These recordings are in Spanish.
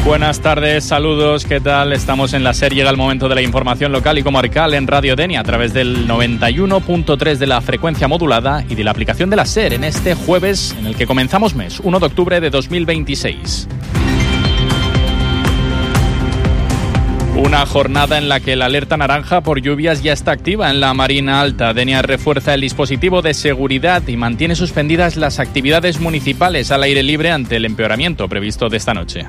Buenas tardes, saludos, ¿qué tal? Estamos en la SER, llega el momento de la información local y comarcal en Radio Denia a través del 91.3 de la frecuencia modulada y de la aplicación de la SER en este jueves en el que comenzamos mes, 1 de octubre de 2026. Una jornada en la que la alerta naranja por lluvias ya está activa en la Marina Alta. Denia refuerza el dispositivo de seguridad y mantiene suspendidas las actividades municipales al aire libre ante el empeoramiento previsto de esta noche.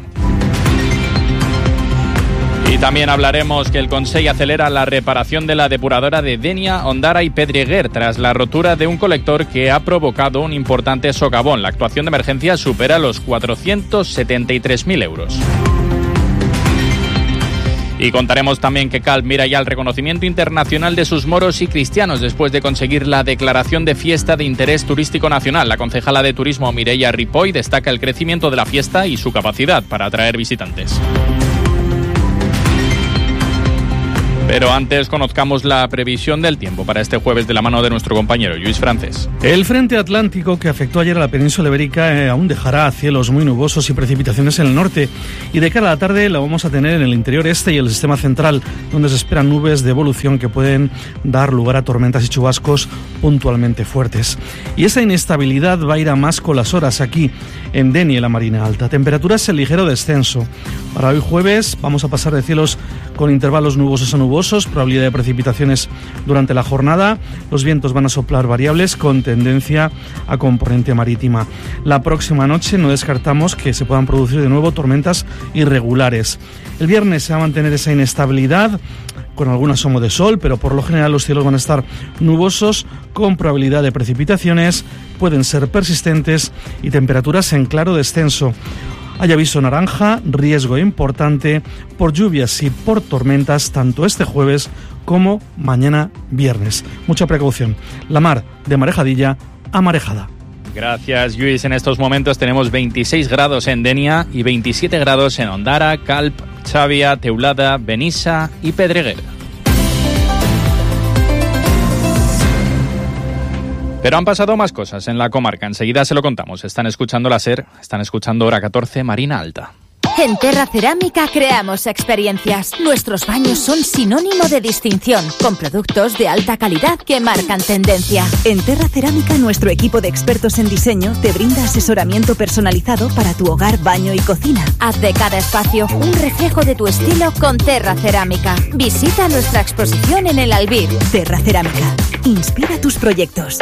Y también hablaremos que el Consell acelera la reparación de la depuradora de Denia, Ondara y Pedreguer tras la rotura de un colector que ha provocado un importante socavón. La actuación de emergencia supera los 473.000 euros. Y contaremos también que Calp mira ya el reconocimiento internacional de sus moros y cristianos después de conseguir la declaración de fiesta de interés turístico nacional. La concejala de turismo Mireia Ripoll destaca el crecimiento de la fiesta y su capacidad para atraer visitantes. Pero antes conozcamos la previsión del tiempo para este jueves de la mano de nuestro compañero Lluís Francés. El frente atlántico que afectó ayer a la península ibérica aún dejará cielos muy nubosos y precipitaciones en el norte. Y de cara a la tarde la vamos a tener en el interior este y el sistema central, donde se esperan nubes de evolución que pueden dar lugar a tormentas y chubascos puntualmente fuertes. Y esa inestabilidad va a ir a más con las horas aquí en Denia y la Marina Alta. Temperaturas en ligero descenso. Para hoy jueves vamos a pasar de cielos con intervalos nubosos a nubosos, probabilidad de precipitaciones durante la jornada. Los vientos van a soplar variables con tendencia a componente marítima. La próxima noche no descartamos que se puedan producir de nuevo tormentas irregulares. El viernes se va a mantener esa inestabilidad con algún asomo de sol, pero por lo general los cielos van a estar nubosos con probabilidad de precipitaciones, pueden ser persistentes y temperaturas en claro descenso. Hay aviso naranja, riesgo importante por lluvias y por tormentas tanto este jueves como mañana viernes. Mucha precaución. La mar de marejadilla a marejada. Gracias, Lluís. En estos momentos tenemos 26 grados en Denia y 27 grados en Ondara, Calp, Xàbia, Teulada, Benissa y Pedreguer. Pero han pasado más cosas en la comarca. Enseguida se lo contamos. Están escuchando la SER, están escuchando Hora 14, Marina Alta. En Terra Cerámica creamos experiencias. Nuestros baños son sinónimo de distinción, con productos de alta calidad que marcan tendencia. En Terra Cerámica, nuestro equipo de expertos en diseño te brinda asesoramiento personalizado para tu hogar, baño y cocina. Haz de cada espacio un reflejo de tu estilo con Terra Cerámica. Visita nuestra exposición en el Albir. Terra Cerámica. Inspira tus proyectos.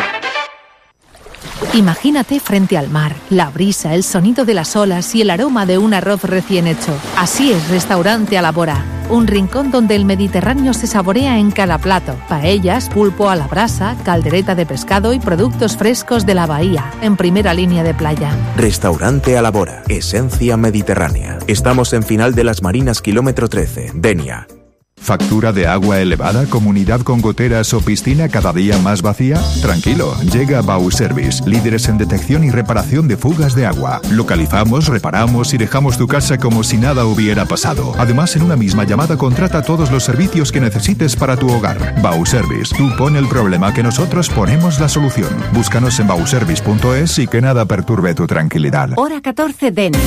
Imagínate frente al mar, la brisa, el sonido de las olas y el aroma de un arroz recién hecho. Así es Restaurante Alabora, un rincón donde el Mediterráneo se saborea en cada plato. Paellas, pulpo a la brasa, caldereta de pescado y productos frescos de la bahía, en primera línea de playa. Restaurante Alabora, esencia mediterránea. Estamos en Final de las Marinas, kilómetro 13, Denia. ¿Factura de agua elevada, comunidad con goteras o piscina cada día más vacía? Tranquilo, llega Bauservice, líderes en detección y reparación de fugas de agua. Localizamos, reparamos y dejamos tu casa como si nada hubiera pasado. Además, en una misma llamada contrata todos los servicios que necesites para tu hogar. Bauservice, tú pon el problema que nosotros ponemos la solución. Búscanos en bauservice.es y que nada perturbe tu tranquilidad. Hora 14, Denia.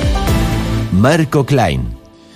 Marco Klein.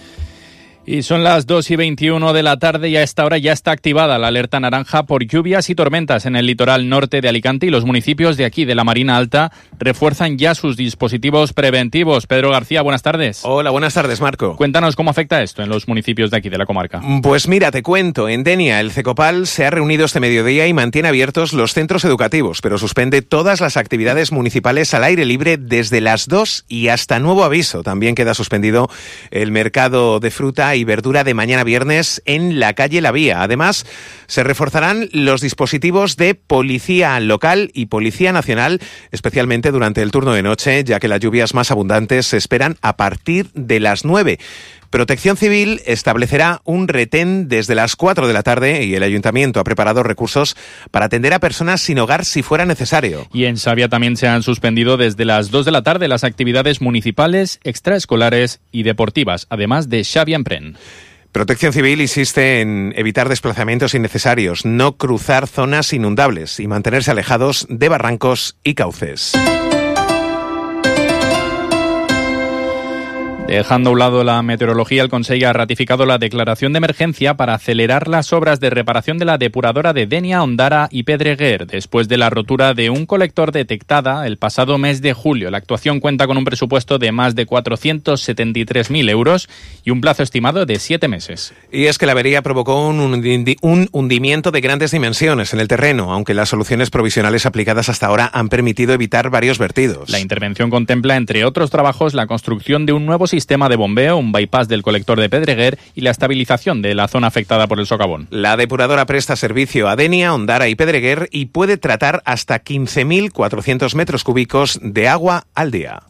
Y son las 2:21 de la tarde y a esta hora ya está activada la alerta naranja por lluvias y tormentas en el litoral norte de Alicante y los municipios de aquí, de la Marina Alta, refuerzan ya sus dispositivos preventivos. Pedro García, buenas tardes. Hola, buenas tardes, Marco. Cuéntanos cómo afecta esto en los municipios de aquí, de la comarca. Pues mira, te cuento. En Denia, el Cecopal se ha reunido este mediodía y mantiene abiertos los centros educativos, pero suspende todas las actividades municipales al aire libre desde las 2 y hasta nuevo aviso. También queda suspendido el mercado de fruta y verdura de mañana viernes en la calle La Vía. Además, se reforzarán los dispositivos de policía local y policía nacional, especialmente durante el turno de noche, ya que las lluvias más abundantes se esperan a partir de las 9. Protección Civil establecerá un retén desde las 4 de la tarde y el Ayuntamiento ha preparado recursos para atender a personas sin hogar si fuera necesario. Y en Xàbia también se han suspendido desde las 2 de la tarde las actividades municipales, extraescolares y deportivas, además de Xàbia Empren. Protección Civil insiste en evitar desplazamientos innecesarios, no cruzar zonas inundables y mantenerse alejados de barrancos y cauces. Dejando a un lado la meteorología, el Consell ha ratificado la declaración de emergencia para acelerar las obras de reparación de la depuradora de Dénia, Ondara y Pedreguer, después de la rotura de un colector detectada el pasado mes de julio. La actuación cuenta con un presupuesto de más de 473.000 euros y un plazo estimado de 7 meses. Y es que la avería provocó un hundimiento de grandes dimensiones en el terreno, aunque las soluciones provisionales aplicadas hasta ahora han permitido evitar varios vertidos. La intervención contempla, entre otros trabajos, la construcción de un nuevo sistema de bombeo, un bypass del colector de Pedreguer y la estabilización de la zona afectada por el socavón. La depuradora presta servicio a Dénia, Ondara y Pedreguer y puede tratar hasta 15.400 metros cúbicos de agua al día.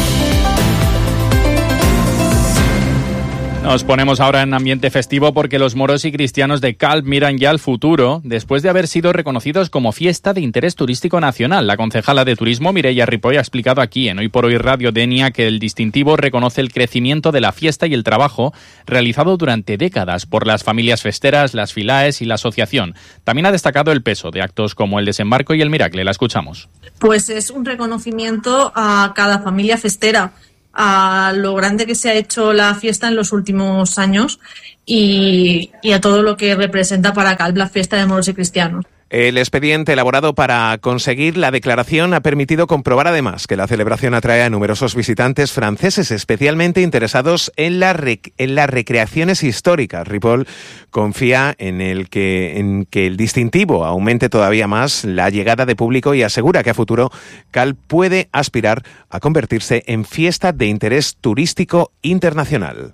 Nos ponemos ahora en ambiente festivo porque los moros y cristianos de Calp miran ya al futuro después de haber sido reconocidos como fiesta de interés turístico nacional. La concejala de turismo, Mireia Ripoll, ha explicado aquí en Hoy por Hoy Radio Denia que el distintivo reconoce el crecimiento de la fiesta y el trabajo realizado durante décadas por las familias festeras, las filaes y la asociación. También ha destacado el peso de actos como el desembarco y el Miracle. La escuchamos. Pues es un reconocimiento a cada familia festera, a lo grande que se ha hecho la fiesta en los últimos años y a todo lo que representa para Calp la fiesta de moros y cristianos. El expediente elaborado para conseguir la declaración ha permitido comprobar además que la celebración atrae a numerosos visitantes franceses especialmente interesados en las recreaciones históricas. Ripoll confía en que el distintivo aumente todavía más la llegada de público y asegura que a futuro Calp puede aspirar a convertirse en fiesta de interés turístico internacional.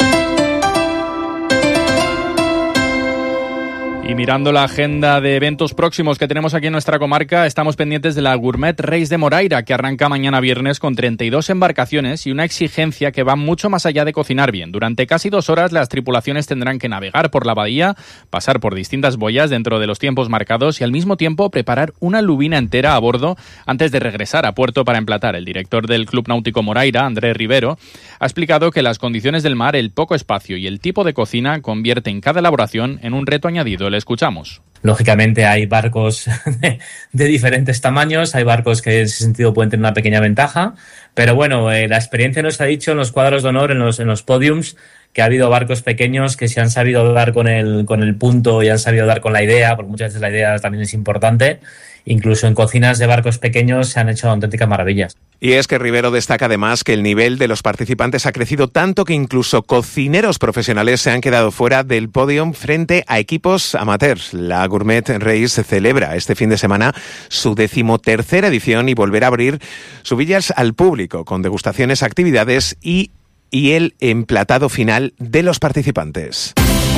Y mirando la agenda de eventos próximos que tenemos aquí en nuestra comarca, estamos pendientes de la Gourmet Race de Moraira, que arranca mañana viernes con 32 embarcaciones y una exigencia que va mucho más allá de cocinar bien. Durante casi 2 horas las tripulaciones tendrán que navegar por la bahía, pasar por distintas boyas dentro de los tiempos marcados y al mismo tiempo preparar una lubina entera a bordo antes de regresar a puerto para emplatar. El director del Club Náutico Moraira, Andrés Rivero, ha explicado que las condiciones del mar, el poco espacio y el tipo de cocina convierten cada elaboración en un reto añadido. Le escuchamos. Lógicamente hay barcos de diferentes tamaños, hay barcos que en ese sentido pueden tener una pequeña ventaja, pero bueno, la experiencia nos ha dicho en los cuadros de honor, en los podiums, que ha habido barcos pequeños que se han sabido dar con el punto y han sabido dar con la idea, porque muchas veces la idea también es importante. Incluso en cocinas de barcos pequeños se han hecho auténticas maravillas. Y es que Rivero destaca además que el nivel de los participantes ha crecido tanto que incluso cocineros profesionales se han quedado fuera del podio frente a equipos amateurs. La Gourmet Race celebra este fin de semana su 13ª edición y volverá a abrir sus villas al público con degustaciones, actividades y el emplatado final de los participantes.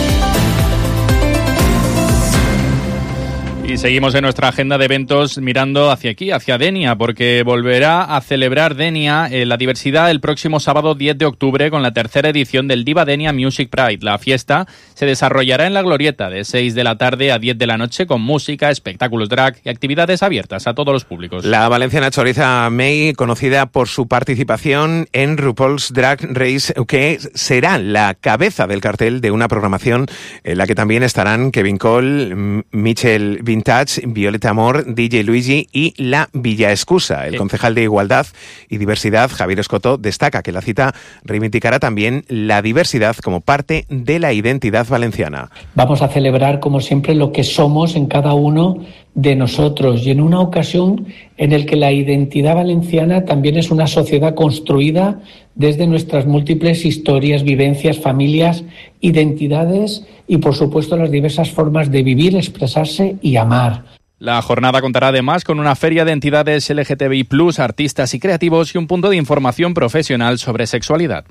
Y seguimos en nuestra agenda de eventos mirando hacia aquí, hacia Denia, porque volverá a celebrar Denia la diversidad el próximo sábado 10 de octubre con la 3ª edición del Diva Denia Music Pride. La fiesta se desarrollará en la Glorieta de 6 de la tarde a 10 de la noche con música, espectáculos drag y actividades abiertas a todos los públicos. La valenciana Choriza May, conocida por su participación en RuPaul's Drag Race, que será la cabeza del cartel de una programación en la que también estarán Kevin Cole, Michelle Vintage, Violeta Amor, DJ Luigi y La Villa Excusa. El concejal de Igualdad y Diversidad, Javier Escoto, destaca que la cita reivindicará también la diversidad como parte de la identidad valenciana. Vamos a celebrar, como siempre, lo que somos en cada uno de nosotros y en una ocasión en el que la identidad valenciana también es una sociedad construida desde nuestras múltiples historias, vivencias, familias, identidades y, por supuesto, las diversas formas de vivir, expresarse y amar. La jornada contará además con una feria de entidades LGTBI+, artistas y creativos y un punto de información profesional sobre sexualidad.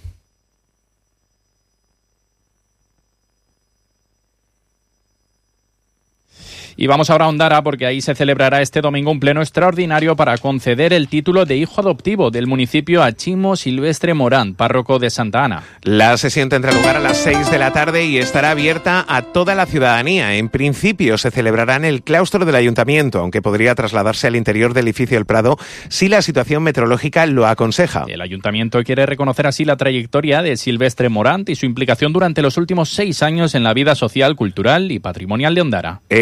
Y vamos ahora a Ondara porque ahí se celebrará este domingo un pleno extraordinario para conceder el título de hijo adoptivo del municipio a Chimo Silvestre Morán, párroco de Santa Ana. La sesión tendrá lugar a las 6 de la tarde y estará abierta a toda la ciudadanía. En principio se celebrará en el claustro del ayuntamiento, aunque podría trasladarse al interior del edificio El Prado si la situación meteorológica lo aconseja. El ayuntamiento quiere reconocer así la trayectoria de Silvestre Morán y su implicación durante los últimos 6 años en la vida social, cultural y patrimonial de Ondara. Entre los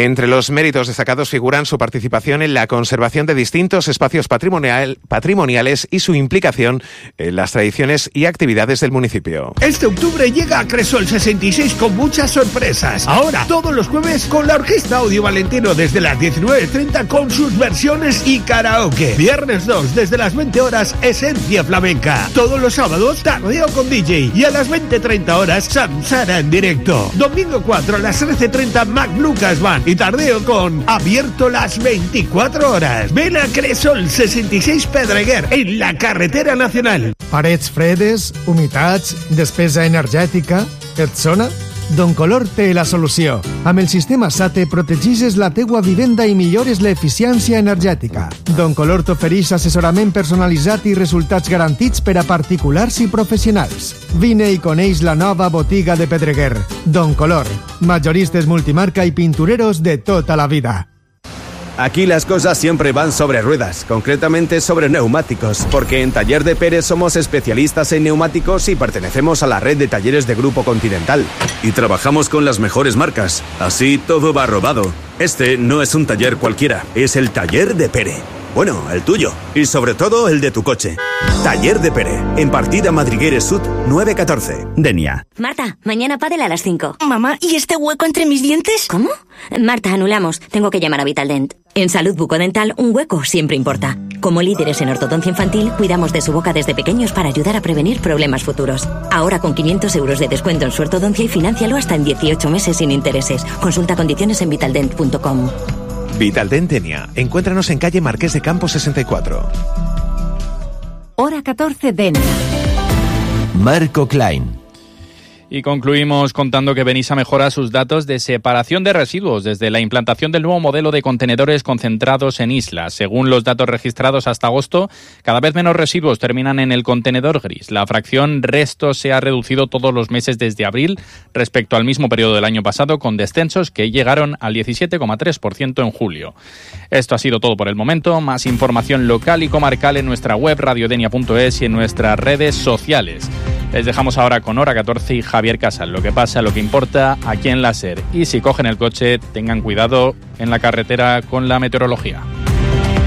los méritos destacados figuran su participación en la conservación de distintos espacios patrimoniales y su implicación en las tradiciones y actividades del municipio. Este octubre llega a Cresol 66 con muchas sorpresas. Ahora, todos los jueves con la Orquesta Audio Valentino desde las 19:30 con sus versiones y karaoke. Viernes 2 desde las 20 horas, Esencia Flamenca. Todos los sábados, Tardeo con DJ. Y a las 20:30 horas, Samsara en directo. Domingo 4 a las 13:30, Mac Lucas Band. Y Tardeo con Abierto las 24 horas. Ven a Cresol 66 Pedreguer, en la carretera nacional. Parets fredes, humitats, despesa energètica... Et sona? Doncolor té la solució. Amb el sistema SATE protegixes la teua vivenda i millores l'eficiència energètica. Doncolor t'ofereix assessorament personalitzat i resultats garantits per a particulars i professionals. Vine i coneix la nova botiga de Pedreguer. Doncolor, majoristes multimarca y pintureros de tota la vida. Aquí las cosas siempre van sobre ruedas, concretamente sobre neumáticos, porque en Taller de Pérez somos especialistas en neumáticos y pertenecemos a la red de talleres de Grupo Continental. Y trabajamos con las mejores marcas, así todo va rodado. Este no es un taller cualquiera, es el Taller de Pérez. Bueno, el tuyo. Y sobre todo el de tu coche. Taller de Pérez, en Partida Madrigueres Sud 914, Denia. Marta, mañana pádel a las 5. Mamá, ¿y este hueco entre mis dientes? ¿Cómo? Marta, anulamos. Tengo que llamar a Vitaldent. En salud bucodental, un hueco siempre importa. Como líderes en ortodoncia infantil, cuidamos de su boca desde pequeños para ayudar a prevenir problemas futuros. Ahora con 500 euros de descuento en su ortodoncia y financialo hasta en 18 meses sin intereses. Consulta condiciones en vitaldent.com. Vitaldent Denia. Encuéntranos en calle Marqués de Campos 64. Hora 14, Denia. Marco Klein. Y concluimos contando que Benissa mejora sus datos de separación de residuos desde la implantación del nuevo modelo de contenedores concentrados en islas. Según los datos registrados hasta agosto, cada vez menos residuos terminan en el contenedor gris. La fracción resto se ha reducido todos los meses desde abril respecto al mismo periodo del año pasado, con descensos que llegaron al 17,3% en julio. Esto ha sido todo por el momento. Más información local y comarcal en nuestra web radiodenia.es y en nuestras redes sociales. Les dejamos ahora con Hora 14 y Javier Casal. Lo que pasa, lo que importa aquí en la SER. Y si cogen el coche, tengan cuidado en la carretera con la meteorología.